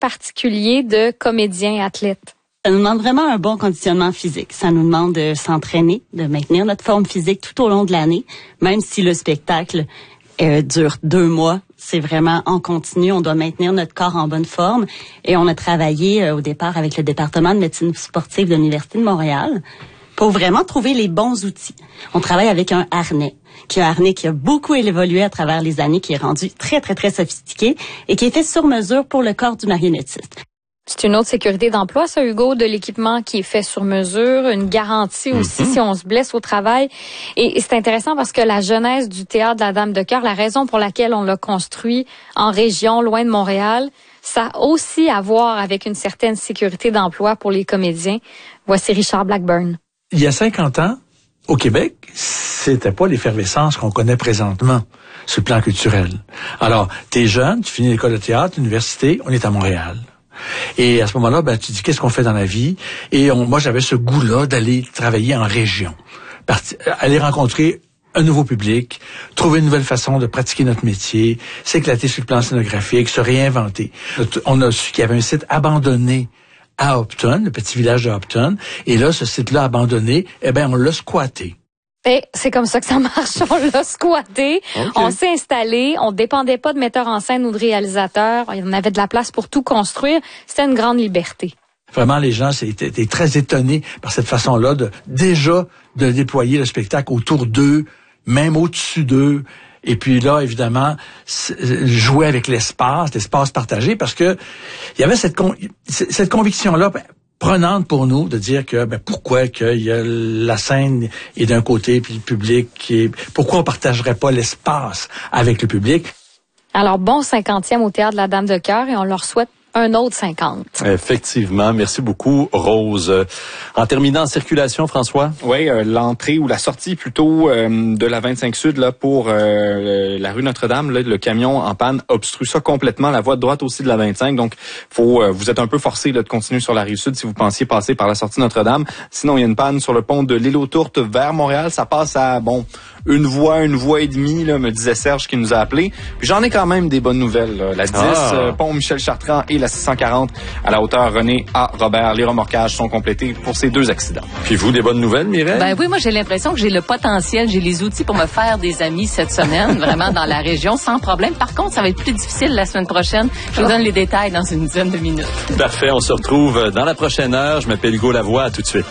particulier de comédiens athlètes? Ça nous demande vraiment un bon conditionnement physique. Ça nous demande de s'entraîner, de maintenir notre forme physique tout au long de l'année, même si le spectacle dure 2 mois. C'est vraiment en continu. On doit maintenir notre corps en bonne forme. Et on a travaillé au départ avec le département de médecine sportive de l'Université de Montréal pour vraiment trouver les bons outils. On travaille avec un harnais, qui a beaucoup évolué à travers les années, qui est rendu très, très, très sophistiqué et qui est fait sur mesure pour le corps du marionnettiste. C'est une autre sécurité d'emploi, ça, Hugo, de l'équipement qui est fait sur mesure, une garantie aussi si on se blesse au travail. Et c'est intéressant parce que la genèse du théâtre de la Dame de Cœur, la raison pour laquelle on l'a construit en région, loin de Montréal, ça a aussi à voir avec une certaine sécurité d'emploi pour les comédiens. Voici Richard Blackburn. Il y a 50 ans, au Québec, c'était pas l'effervescence qu'on connaît présentement sur le plan culturel. Alors, t'es jeune, tu finis l'école de théâtre, l'université, on est à Montréal. Et à ce moment-là, tu dis, qu'est-ce qu'on fait dans la vie? Et moi, j'avais ce goût-là d'aller travailler en région. Aller rencontrer un nouveau public, trouver une nouvelle façon de pratiquer notre métier, s'éclater sur le plan scénographique, se réinventer. On a su qu'il y avait un site abandonné à Hopton, le petit village de Hopton. Et là, ce site-là abandonné, on l'a squatté. Et c'est comme ça que ça marche. On l'a squatté, okay. On s'est installé, on dépendait pas de metteurs en scène ou de réalisateurs. Il y en avait de la place pour tout construire. C'était une grande liberté. Vraiment, les gens étaient très étonnés par cette façon-là de déployer le spectacle autour d'eux, même au-dessus d'eux. Et puis là, évidemment, jouer avec l'espace partagé, parce que il y avait cette conviction-là prenante pour nous de dire que pourquoi qu'il y a la scène est d'un côté puis le public pourquoi on partagerait pas l'espace avec le public. Alors bon 50e au théâtre de la Dame de Cœur et on leur souhaite un autre 50. Effectivement. Merci beaucoup, Rose. En terminant en circulation, François? Oui, l'entrée ou la sortie plutôt de la 25 Sud là pour la rue Notre-Dame, là, le camion en panne obstrue ça complètement, la voie de droite aussi de la 25. Donc, vous êtes un peu forcé là, de continuer sur la rive sud si vous pensiez passer par la sortie Notre-Dame. Sinon, il y a une panne sur le pont de l'Île aux Tourtes vers Montréal. Ça passe à, une voie et demie, là, me disait Serge qui nous a appelé. Puis j'en ai quand même des bonnes nouvelles. Là. La 10, pont Michel-Chartrand et la 640 à la hauteur René A. Robert. Les remorquages sont complétés pour ces 2 accidents. Puis vous, des bonnes nouvelles, Mireille? Oui, moi j'ai l'impression que j'ai le potentiel, j'ai les outils pour me faire des amis cette semaine, vraiment dans la région, sans problème. Par contre, ça va être plus difficile la semaine prochaine. Je vous donne les détails dans une dizaine de minutes. Parfait, on se retrouve dans la prochaine heure. Je m'appelle Hugo Lavoie, à tout de suite.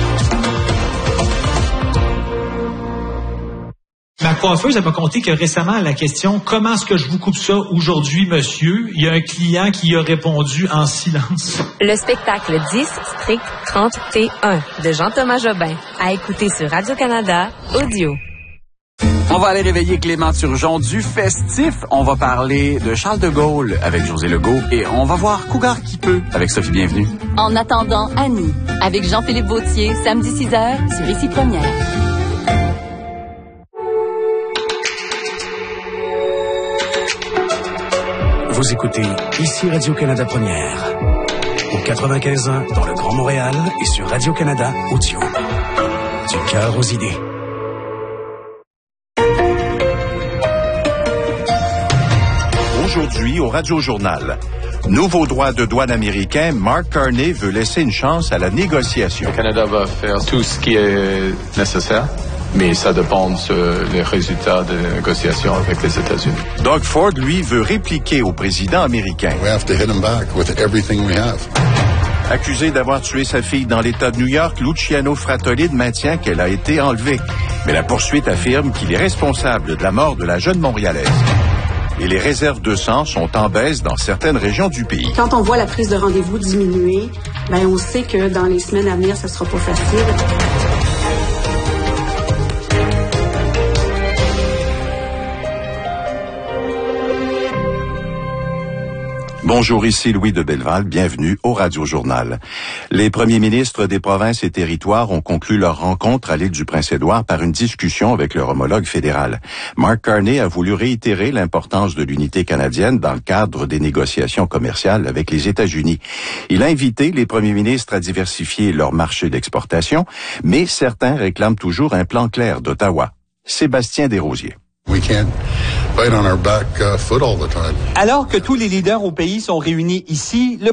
Ma coiffeuse, elle m'a conté que récemment, à la question « Comment est-ce que je vous coupe ça aujourd'hui, monsieur? » il y a un client qui a répondu en silence. Le spectacle 10, Strict 31 de Jean-Thomas Jobin, à écouter sur Radio-Canada, audio. On va aller réveiller Clément Turgeon du festif. On va parler de Charles de Gaulle avec José Legault et on va voir Cougar qui peut avec Sophie Bienvenue. En attendant Annie, avec Jean-Philippe Vautier, samedi 6h sur Ici Première. Vous écoutez Ici Radio-Canada Première, au 95.1 dans le Grand Montréal et sur Radio-Canada Audio. Du cœur aux idées. Aujourd'hui, au Radio-Journal, nouveau droit de douane américain, Mark Carney veut laisser une chance à la négociation. Le Canada va faire tout ce qui est nécessaire, mais ça dépend des résultats des négociations avec les États-Unis. Doug Ford, lui, veut répliquer au président américain. We have to hit him back with everything we have. Accusé d'avoir tué sa fille dans l'État de New York, Luciano Fratolid maintient qu'elle a été enlevée. Mais la poursuite affirme qu'il est responsable de la mort de la jeune Montréalaise. Et les réserves de sang sont en baisse dans certaines régions du pays. Quand on voit la prise de rendez-vous diminuer, on sait que dans les semaines à venir, ça sera pas facile. Bonjour, ici Louis de Belleval, bienvenue au Radio-Journal. Les premiers ministres des provinces et territoires ont conclu leur rencontre à l'île du Prince-Édouard par une discussion avec leur homologue fédéral. Mark Carney a voulu réitérer l'importance de l'unité canadienne dans le cadre des négociations commerciales avec les États-Unis. Il a invité les premiers ministres à diversifier leur marché d'exportation, mais certains réclament toujours un plan clair d'Ottawa. Sébastien Desrosiers. We can't fight on our back foot all the time. Alors que tous les leaders au pays sont réunis ici, le